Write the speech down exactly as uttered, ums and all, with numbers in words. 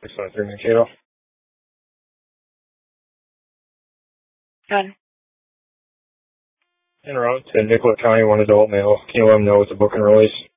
six five three Mankato. Done. En route to Nicollet County, one adult male. Can you let him know it's a book and release?